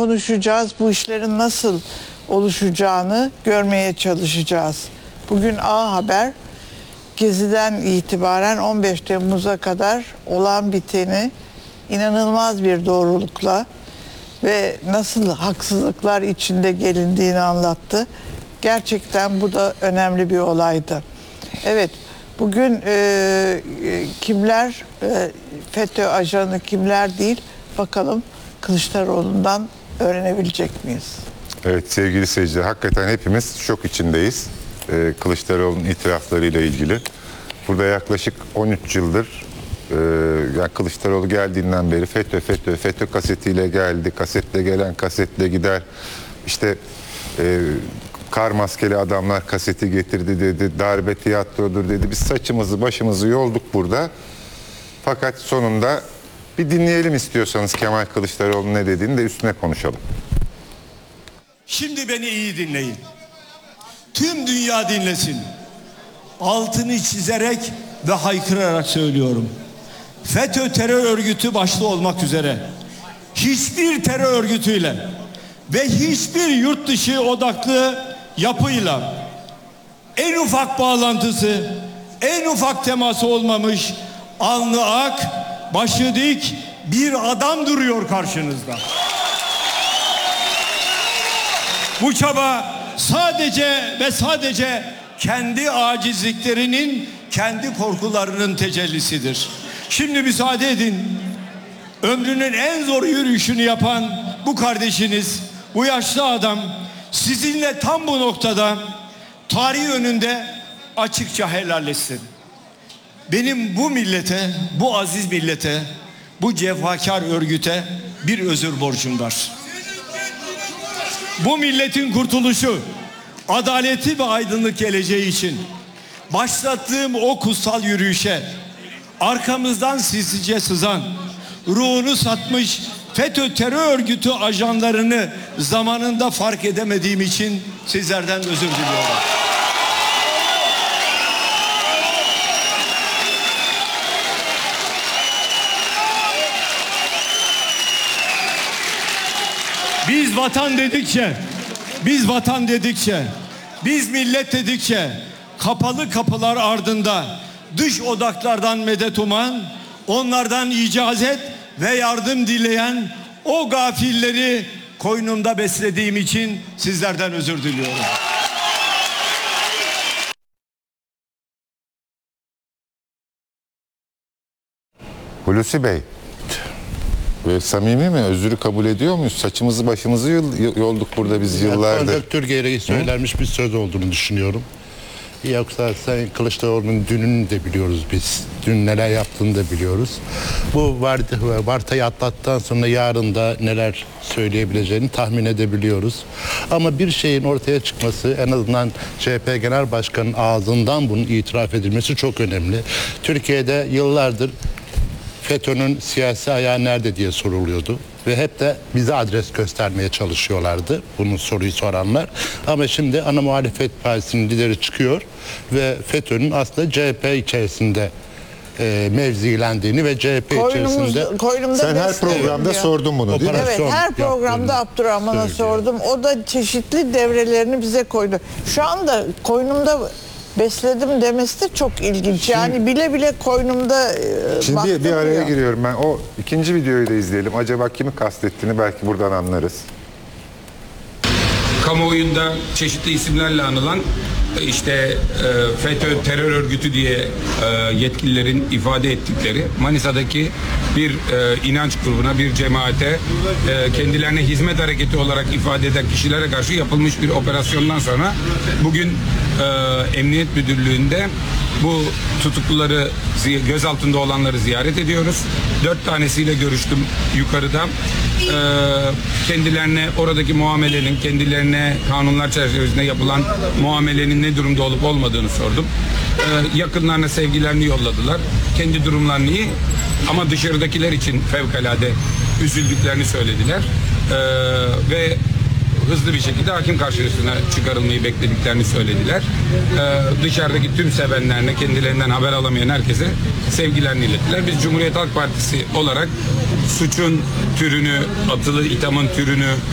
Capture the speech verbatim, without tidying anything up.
konuşacağız. Bu işlerin nasıl oluşacağını görmeye çalışacağız. Bugün A Haber Gezi'den itibaren on beş Temmuz'a kadar olan biteni inanılmaz bir doğrulukla ve nasıl haksızlıklar içinde gelindiğini anlattı. Gerçekten bu da önemli bir olaydı. Evet, bugün e, kimler e, FETÖ ajanı, kimler değil, bakalım Kılıçdaroğlu'ndan öğrenebilecek miyiz? Evet sevgili seyirciler, hakikaten hepimiz şok içindeyiz. Ee, Kılıçdaroğlu'nun itiraflarıyla ilgili. Burada yaklaşık on üç yıldır e, yani Kılıçdaroğlu geldiğinden beri FETÖ, FETÖ, FETÖ kasetiyle geldi, kasetle gelen kasetle gider. İşte e, kar maskeli adamlar kaseti getirdi dedi, darbe tiyatrodur dedi. Biz saçımızı başımızı yolduk burada. Fakat sonunda bir dinleyelim istiyorsanız Kemal Kılıçdaroğlu ne dediğini de üstüne konuşalım. Şimdi beni iyi dinleyin. Tüm dünya dinlesin. Altını çizerek ve haykırarak söylüyorum. FETÖ terör örgütü başta olmak üzere hiçbir terör örgütüyle ve hiçbir yurt dışı odaklı yapıyla en ufak bağlantısı, en ufak teması olmamış, alnı ak, başı dik bir adam duruyor karşınızda. Bu çaba sadece ve sadece kendi acizliklerinin, kendi korkularının tecellisidir. Şimdi müsaade edin, ömrünün en zor yürüyüşünü yapan bu kardeşiniz, bu yaşlı adam sizinle tam bu noktada tarih önünde açıkça helalleşsin. Benim bu millete, bu aziz millete, bu cefakar örgüte bir özür borcum var. Bu milletin kurtuluşu, adaleti ve aydınlık geleceği için başlattığım o kutsal yürüyüşe arkamızdan sinsice sızan, ruhunu satmış FETÖ terör örgütü ajanlarını zamanında fark edemediğim için sizlerden özür diliyorum. Biz vatan dedikçe, biz vatan dedikçe, biz millet dedikçe kapalı kapılar ardında dış odaklardan medet uman, onlardan icazet ve yardım dileyen o gafilleri koynumda beslediğim için sizlerden özür diliyorum. Hulusi Bey, böyle samimi mi? Özürü kabul ediyor muyuz? Saçımızı başımızı yolduk burada biz yıllardır. Konjonktür gereği söylenmiş bir söz olduğunu düşünüyorum. Yoksa Sayın Kılıçdaroğlu'nun dününü de biliyoruz biz. Dün neler yaptığını da biliyoruz. Bu Varta'yı atlattıktan sonra yarın da neler söyleyebileceğini tahmin edebiliyoruz. Ama bir şeyin ortaya çıkması, en azından C H P Genel Başkanı'nın ağzından bunun itiraf edilmesi çok önemli. Türkiye'de yıllardır FETÖ'nün siyasi ayağı nerede diye soruluyordu. Ve hep de bize adres göstermeye çalışıyorlardı bunun soruyu soranlar. Ama şimdi ana muhalefet partisinin lideri çıkıyor ve FETÖ'nün aslında C H P içerisinde e, mevzilendiğini ve C H P Koynumuz, içerisinde... koynumda Sen her programda diyor. sordun bunu değil mi? Evet, her programda Abdurrahman'a sordum. O da çeşitli devrelerini bize koydu. Şu anda koynumda besledim demesi de çok ilginç. Şimdi, yani bile bile koynumda e, Şimdi bir, bir araya giriyorum ben. O ikinci videoyu da izleyelim. Acaba kimi kastettiğini belki buradan anlarız. Kamuoyunda çeşitli isimlerle anılan işte e, FETÖ terör örgütü diye e, yetkililerin ifade ettikleri Manisa'daki bir e, inanç grubuna, bir cemaate, e, kendilerine hizmet hareketi olarak ifade eden kişilere karşı yapılmış bir operasyondan sonra bugün e, Emniyet Müdürlüğü'nde bu tutukluları, gözaltında olanları ziyaret ediyoruz. Dört tanesiyle görüştüm yukarıda. Ee, kendilerine oradaki muamelenin, kendilerine kanunlar çerçevesinde yapılan muamelenin ne durumda olup olmadığını sordum. Ee, yakınlarına sevgilerini yolladılar. Kendi durumlarını iyi ama dışarıdakiler için fevkalade üzüldüklerini söylediler. Ee, ve hızlı bir şekilde hakim karşısına çıkarılmayı beklediklerini söylediler. Ee, dışarıdaki tüm sevenlerine, kendilerinden haber alamayan herkese sevgilerini ilettiler. Biz Cumhuriyet Halk Partisi olarak suçun türünü, atılı ithamın türünü